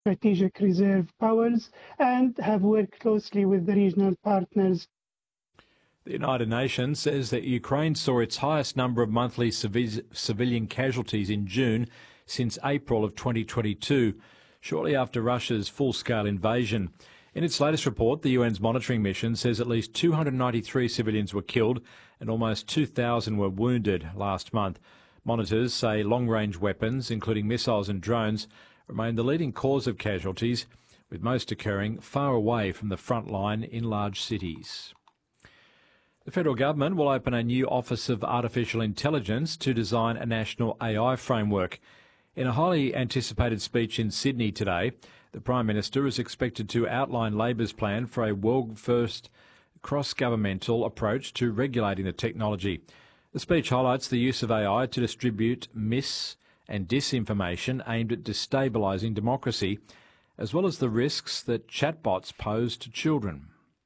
strategic reserve powers and have worked closely with the regional partners. The United Nations says that Ukraine saw its highest number of monthly civilian casualties in June since April of 2022, shortly after Russia's full-scale invasion. In its latest report, the UN's monitoring mission says at least 293 civilians were killed and almost 2,000 were wounded last month. Monitors say long-range weapons, including missiles and drones, remain the leading cause of casualties, with most occurring far away from the front line in large cities. The federal government will open a new Office of Artificial Intelligence to design a national AI framework. In a highly anticipated speech in Sydney today, the Prime Minister is expected to outline Labor's plan for a world-first cross-governmental approach to regulating the technology. The speech highlights the use of AI to distribute mis- and disinformation aimed at destabilising democracy, as well as the risks that chatbots pose to children.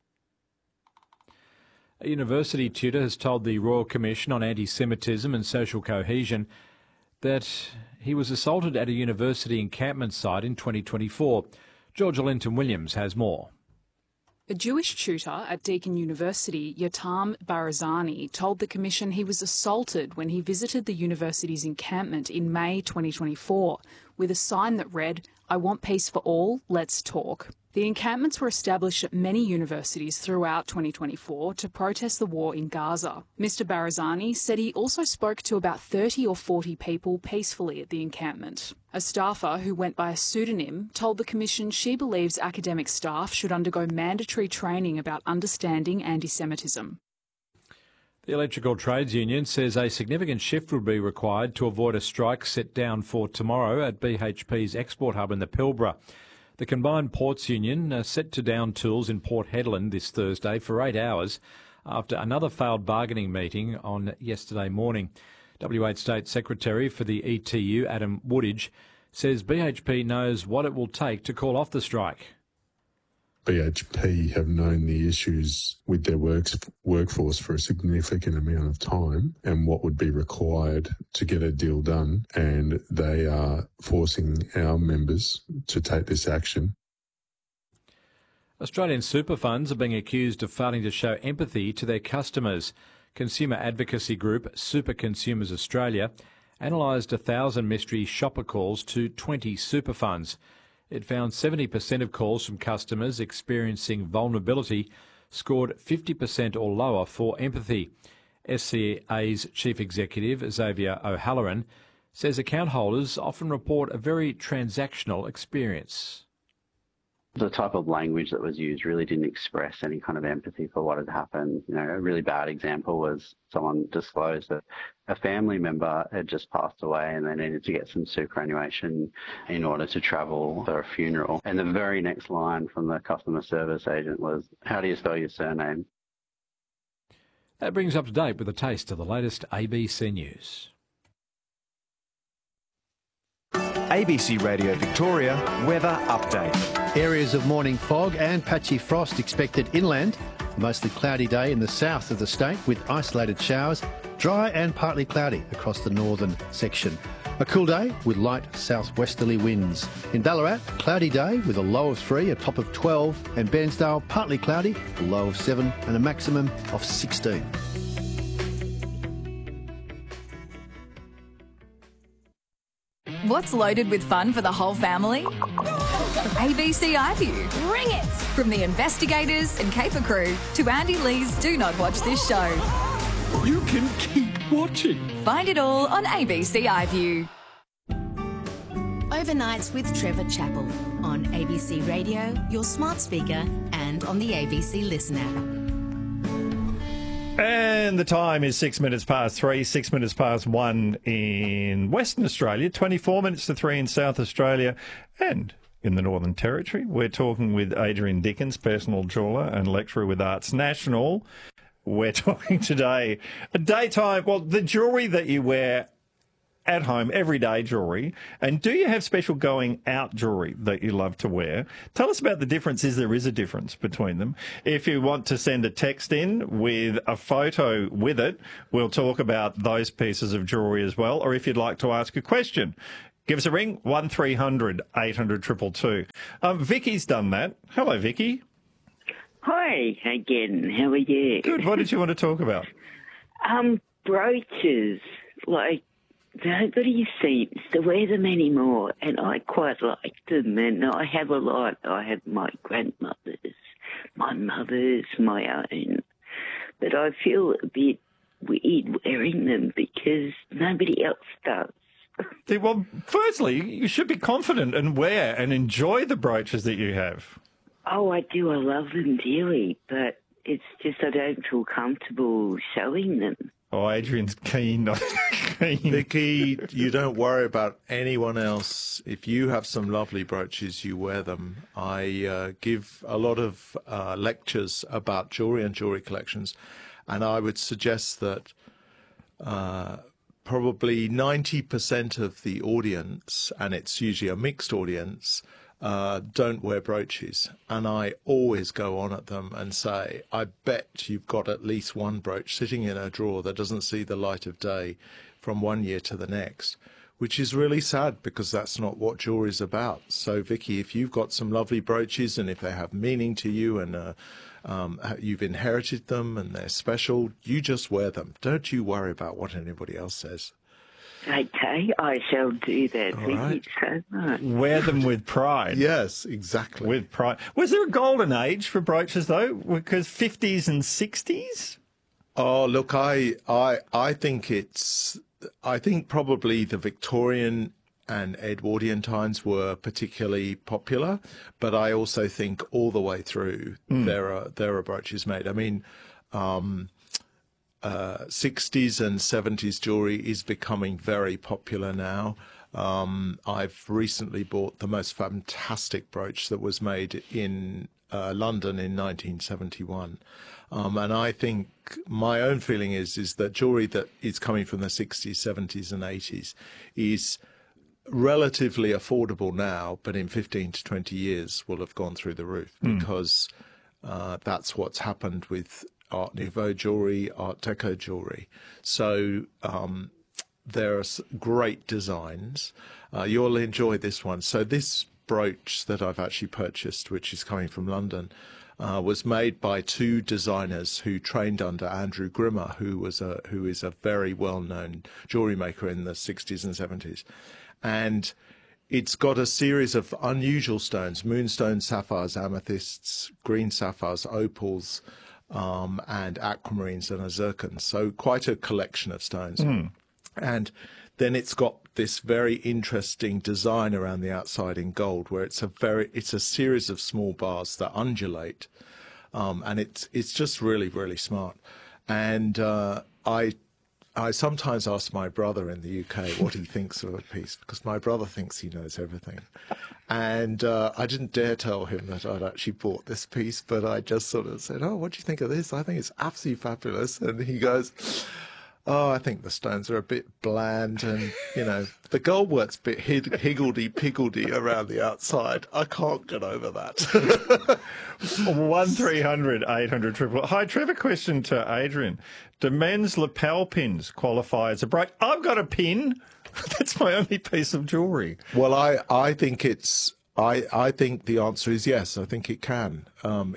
A university tutor has told the Royal Commission on Anti-Semitism and Social Cohesion that he was assaulted at a university encampment site in 2024. Georgia Linton-Williams has more. A Jewish tutor at Deakin University, Yotam Barazani, told the Commission he was assaulted when he visited the university's encampment in May 2024 with a sign that read, "I want peace for all, let's talk." The encampments were established at many universities throughout 2024 to protest the war in Gaza. Mr Barazani said he also spoke to about 30 or 40 people peacefully at the encampment. A staffer who went by a pseudonym told the Commission she believes academic staff should undergo mandatory training about understanding anti-Semitism. The Electrical Trades Union says a significant shift would be required to avoid a strike set down for tomorrow at BHP's export hub in the Pilbara. The Combined Ports Union are set to down tools in Port Hedland this Thursday for 8 hours after another failed bargaining meeting on yesterday morning. WA State Secretary for the ETU, Adam Woodage, says BHP knows what it will take to call off the strike. BHP have known the issues with their workforce for a significant amount of time and what would be required to get a deal done, and they are forcing our members to take this action. Australian super funds are being accused of failing to show empathy to their customers. Consumer advocacy group Super Consumers Australia analysed 1,000 mystery shopper calls to 20 super funds. It found 70% of calls from customers experiencing vulnerability scored 50% or lower for empathy. SCA's Chief Executive, Xavier O'Halloran, says account holders often report a very transactional experience. The type of language that was used really didn't express any kind of empathy for what had happened. You know, a really bad example was someone disclosed that a family member had just passed away and they needed to get some superannuation in order to travel for a funeral. And the very next line from the customer service agent was, "How do you spell your surname?" That brings up to date with a taste of the latest ABC News. ABC Radio Victoria weather update. Areas of morning fog and patchy frost expected inland. Mostly cloudy day in the south of the state with isolated showers. Dry and partly cloudy across the northern section. A cool day with light southwesterly winds. In Ballarat, cloudy day with a low of 3, a top of 12, and Bairnsdale partly cloudy, a low of 7 and a maximum of 16. What's loaded with fun for the whole family? ABC iView. Bring it! From the investigators and caper crew to Andy Lee's Do Not Watch This Show. You can keep watching. Find it all on ABC iView. Overnights with Trevor Chappell on ABC Radio, your smart speaker, and on the ABC Listen app. And the time is 6 minutes past 3, 6 minutes past 1 in Western Australia, 24 minutes to 3 in South Australia and in the Northern Territory. We're talking with Adrian Dickens, personal jeweller and lecturer with Arts National. We're talking today the jewellery that you wear at home, everyday jewellery. And do you have special going out jewellery that you love to wear? Tell us about the differences. There is a difference between them. If you want to send a text in with a photo with it, we'll talk about those pieces of jewellery as well. Or if you'd like to ask a question, Give us a ring, 1300 800 222. Vicky's done that. Hello, Vicky. Hi again. How are you? Good. What did you want to talk about? Brooches. Like, nobody seems to wear them anymore, and I quite like them, and I have a lot. I have my grandmother's, my mother's, my own. But I feel a bit weird wearing them because nobody else does. Well, firstly, you should be confident and wear and enjoy the brooches that you have. Oh, I do. I love them dearly, but it's just I don't feel comfortable showing them. Oh, Adrian's keen. Vicky, you don't worry about anyone else. If you have some lovely brooches, you wear them. I give a lot of lectures about jewellery and jewellery collections, and I would suggest that probably 90% of the audience, and it's usually a mixed audience, don't wear brooches. And I always go on at them and say, I bet you've got at least one brooch sitting in a drawer that doesn't see the light of day from one year to the next, which is really sad because that's not what jewelry is about. So, Vicky, if you've got some lovely brooches and if they have meaning to you and you've inherited them and they're special, you just wear them. Don't you worry about what anybody else says. Okay, I shall do that. Thank you so much. Wear them with pride. Yes, exactly. With pride. Was there a golden age for brooches, though? Because 50s and 60s? Oh, look, I think I think probably the Victorian and Edwardian times were particularly popular, but I also think all the way through there are brooches made. I mean, 60s and 70s jewellery is becoming very popular now. I've recently bought the most fantastic brooch that was made in London in 1971. And I think my own feeling is that jewellery that is coming from the 60s, 70s and 80s is relatively affordable now, but in 15 to 20 years will have gone through the roof because that's what's happened with Art Nouveau jewellery, Art Deco jewellery. So there are great designs. You'll enjoy this one. So this brooch that I've actually purchased, which is coming from London, was made by two designers who trained under Andrew Grimmer, who is a very well-known jewellery maker in the 60s and 70s. And it's got a series of unusual stones: moonstones, sapphires, amethysts, green sapphires, opals, and aquamarines and a zircon. So quite a collection of stones. And then it's got this very interesting design around the outside in gold, where it's a series of small bars that undulate, and it's just really, really smart. And I sometimes ask my brother in the UK what he thinks of a piece, because my brother thinks he knows everything. And I didn't dare tell him that I'd actually bought this piece, but I just sort of said, "Oh, what do you think of this? I think it's absolutely fabulous." And he goes, "Oh, I think the stones are a bit bland, and, you know, the gold work's a bit higgledy-piggledy around the outside. I can't get over that." 1300 800 222. Hi, Trevor. Question to Adrian. Do men's lapel pins qualify as a brooch? I've got a pin. That's my only piece of jewellery. Well, I think I think the answer is yes. I think it can.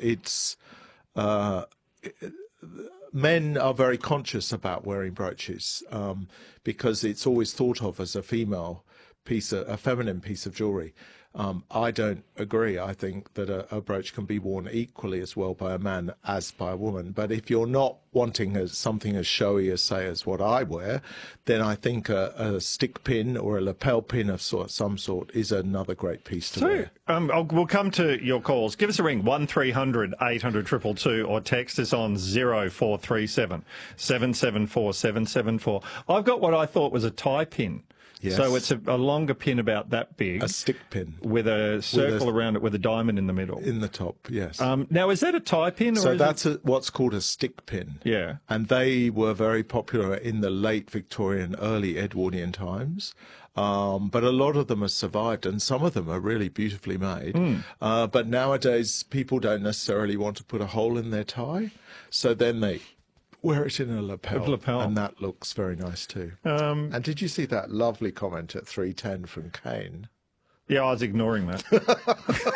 Men are very conscious about wearing brooches because it's always thought of as a feminine piece of jewellery. I don't agree. I think that a brooch can be worn equally as well by a man as by a woman. But if you're not wanting something as showy as, say, as what I wear, then I think a stick pin or a lapel pin of some sort is another great piece to wear. We'll come to your calls. Give us a ring, 1300 800 222, or text us on 0437 774 774. I've got what I thought was a tie pin. Yes. So it's a longer pin about that big. A stick pin. With a circle around it with a diamond in the middle. In the top, yes. Now, is that a tie pin? Or so that's what's called a stick pin. Yeah. And they were very popular in the late Victorian, early Edwardian times. But a lot of them have survived, and some of them are really beautifully made. But nowadays, people don't necessarily want to put a hole in their tie. So then they Wear it in a lapel. lapel. And that looks very nice too. And did you see that lovely comment at 3:10 from Kane? Yeah, I was ignoring that.